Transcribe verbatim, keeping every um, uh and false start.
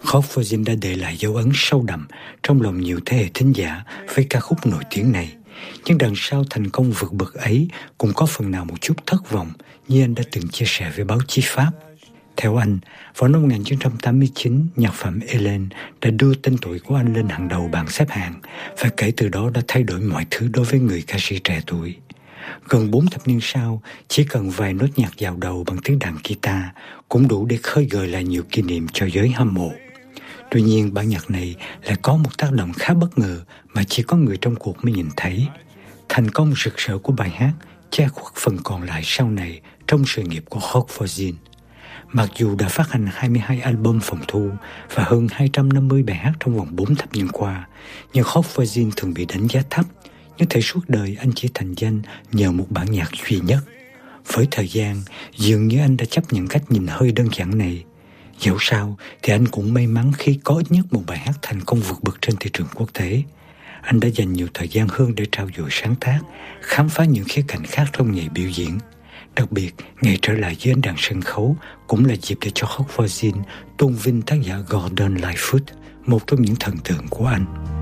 Hot Fuzzy đã để lại dấu ấn sâu đậm trong lòng nhiều thế hệ thính giả với ca khúc nổi tiếng này. Nhưng đằng sau thành công vượt bậc ấy cũng có phần nào một chút thất vọng, như anh đã từng chia sẻ với báo chí Pháp. Theo anh, vào năm một nghìn chín trăm tám mươi chín, nhạc phẩm Hélène đã đưa tên tuổi của anh lên hàng đầu bảng xếp hạng, và kể từ đó đã thay đổi mọi thứ đối với người ca sĩ trẻ tuổi. Gần bốn thập niên sau, chỉ cần vài nốt nhạc vào đầu bằng tiếng đàn guitar cũng đủ để khơi gợi lại nhiều kỷ niệm cho giới hâm mộ. Tuy nhiên, bản nhạc này lại có một tác động khá bất ngờ mà chỉ có người trong cuộc mới nhìn thấy. Thành công rực rỡ của bài hát che khuất phần còn lại sau này trong sự nghiệp của Hot Fuzzy. Mặc dù đã phát hành hai mươi hai album phòng thu và hơn hai trăm năm mươi bài hát trong vòng bốn thập niên qua, nhưng Hot Fuzzy thường bị đánh giá thấp, như thể suốt đời anh chỉ thành danh nhờ một bản nhạc duy nhất. Với thời gian, dường như anh đã chấp nhận cách nhìn hơi đơn giản này. Dẫu sao thì anh cũng may mắn khi có ít nhất một bài hát thành công vượt bậc trên thị trường quốc tế. Anh đã dành nhiều thời gian hơn để trau dồi sáng tác, khám phá những khía cạnh khác trong nghề biểu diễn. Đặc biệt, ngày trở lại với ánh đàn sân khấu cũng là dịp để cho Hot Fuzzy tôn vinh tác giả Gordon Lightfoot, một trong những thần tượng của anh.